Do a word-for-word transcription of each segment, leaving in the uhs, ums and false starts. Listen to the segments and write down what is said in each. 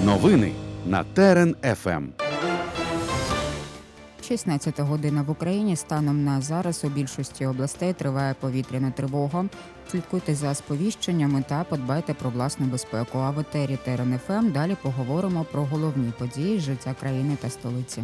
Новини на Терен еф ем. шістнадцята година в Україні. Станом на зараз у більшості областей триває повітряна тривога. Слідкуйте за сповіщеннями та подбайте про власну безпеку. А в етері Терен еф ем далі поговоримо про головні події з життя країни та столиці.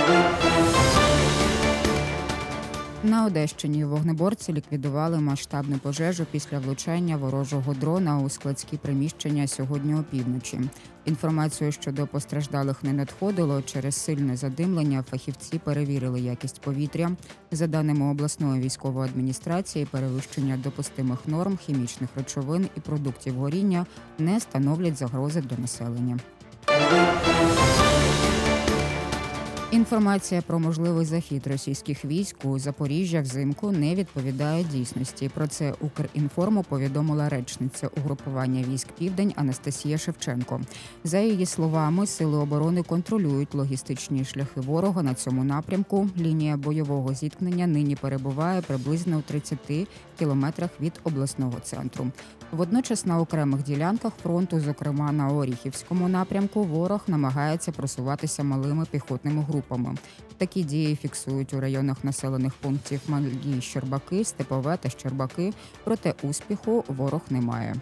На Одещині вогнеборці ліквідували масштабну пожежу після влучання ворожого дрона у складські приміщення сьогодні опівночі. Інформацію щодо постраждалих не надходило. Через сильне задимлення фахівці перевірили якість повітря. За даними обласної військової адміністрації, перевищення допустимих норм хімічних речовин і продуктів горіння не становлять загрози для населення. Інформація про можливий захід російських військ у Запоріжжя взимку не відповідає дійсності. Про це Укрінформу повідомила речниця угрупування військ «Південь» Анастасія Шевченко. За її словами, сили оборони контролюють логістичні шляхи ворога на цьому напрямку. Лінія бойового зіткнення нині перебуває приблизно у тридцяти кілометрах від обласного центру. Водночас на окремих ділянках фронту, зокрема на Оріхівському напрямку, ворог намагається просуватися малими піхотними групами. Такі дії фіксують у районах населених пунктів Малі Щербаки, Степове та Щербаки, проте успіху ворог не має.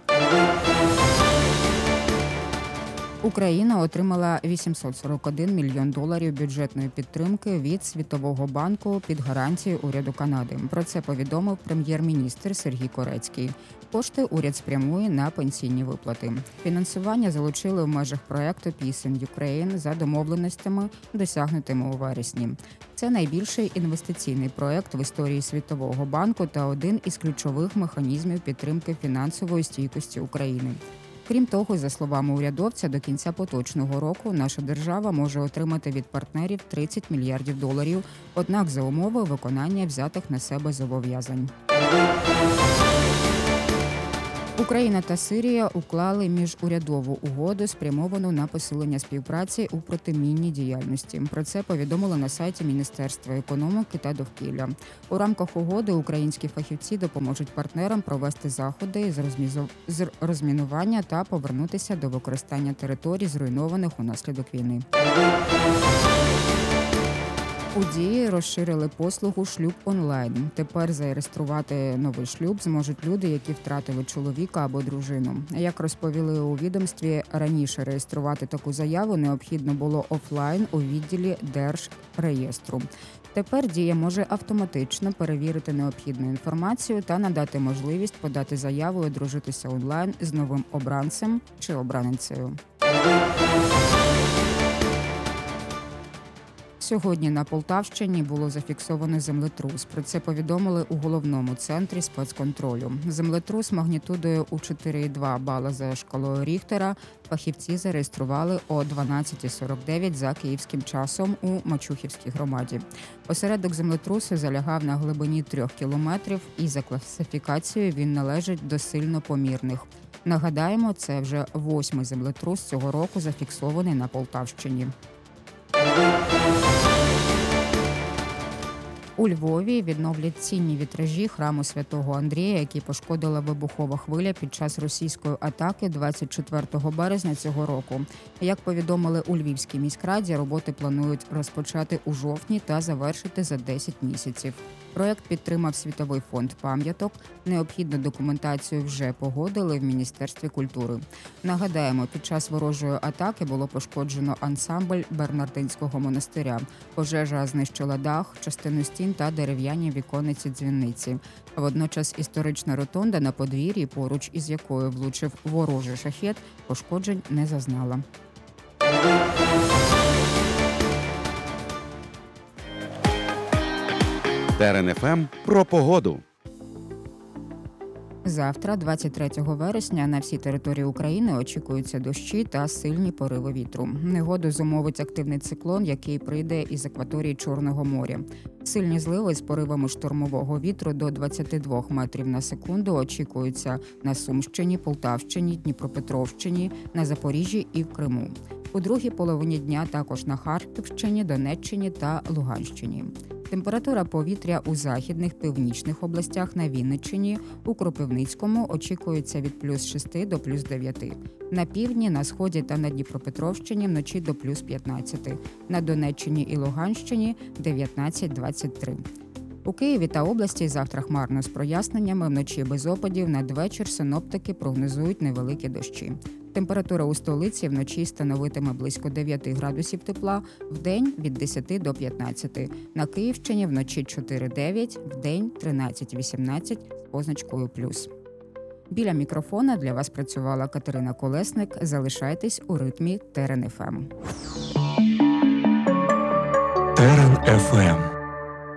Україна отримала вісімсот сорок один мільйон доларів бюджетної підтримки від Світового банку під гарантією уряду Канади. Про це повідомив прем'єр-міністр Сергій Корецький. Кошти уряд спрямує на пенсійні виплати. Фінансування залучили в межах проєкту «Peace in Ukraine» за домовленостями, досягнутими у вересні. Це найбільший інвестиційний проєкт в історії Світового банку та один із ключових механізмів підтримки фінансової стійкості України. Крім того, за словами урядовця, до кінця поточного року наша держава може отримати від партнерів тридцять мільярдів доларів, однак за умови виконання взятих на себе зобов'язань. Україна та Сирія уклали міжурядову угоду, спрямовану на посилення співпраці у протимінній діяльності. Про це повідомили на сайті Міністерства економіки та довкілля. У рамках угоди українські фахівці допоможуть партнерам провести заходи з, розмізу... з розмінування та повернутися до використання територій, зруйнованих унаслідок війни. У Дії розширили послугу «Шлюб онлайн». Тепер зареєструвати новий шлюб зможуть люди, які втратили чоловіка або дружину. Як розповіли у відомстві, раніше реєструвати таку заяву необхідно було офлайн у відділі Держреєстру. Тепер Дія може автоматично перевірити необхідну інформацію та надати можливість подати заяву і одружитися онлайн з новим обранцем чи обраницею. Сьогодні на Полтавщині було зафіксовано землетрус. Про це повідомили у головному центрі спецконтролю. Землетрус магнітудою у чотири цілих два бала за шкалою Ріхтера фахівці зареєстрували о дванадцята сорок дев'ять за київським часом у Мачухівській громаді. Осередок землетрусу залягав на глибині трьох кілометрів і за класифікацією він належить до сильно помірних. Нагадаємо, це вже восьмий землетрус цього року зафіксований на Полтавщині. У Львові відновлять цінні вітражі храму Святого Андрія, які пошкодила вибухова хвиля під час російської атаки двадцять четвертого березня цього року. Як повідомили у Львівській міськраді, роботи планують розпочати у жовтні та завершити за десять місяців. Проєкт підтримав Світовий фонд пам'яток. Необхідну документацію вже погодили в Міністерстві культури. Нагадаємо, під час ворожої атаки було пошкоджено ансамбль Бернардинського монастиря. Пожежа знищила дах, частину стін та дерев'яні віконниці дзвіниці. Водночас історична ротонда на подвір'ї, поруч із якою влучив ворожий шахет, пошкоджень не зазнала. Терен еф ем про погоду. Завтра, двадцять третього вересня, на всій території України очікуються дощі та сильні пориви вітру. Негоду зумовить активний циклон, який прийде із акваторії Чорного моря. Сильні зливи з поривами штормового вітру до двадцяти двох метрів на секунду очікуються на Сумщині, Полтавщині, Дніпропетровщині, на Запоріжжі і в Криму. У другій половині дня також на Харківщині, Донеччині та Луганщині. Температура повітря у західних, північних областях на Вінниччині, у Кропивницькому очікується від плюс шести до плюс дев'яти. На півдні, на сході та на Дніпропетровщині вночі до плюс п'ятнадцяти. На Донеччині і Луганщині дев'ятнадцять двадцять три. У Києві та області завтра хмарно з проясненнями, вночі без опадів, надвечір синоптики прогнозують невеликі дощі. Температура у столиці вночі становитиме близько дев'яти градусів тепла, вдень – від десяти до п'ятнадцяти. На Київщині вночі чотири дев'ять, вдень – тринадцять вісімнадцять з позначкою плюс. Біля мікрофона для вас працювала Катерина Колесник. Залишайтесь у ритмі Терен еф ем. Терен еф ем.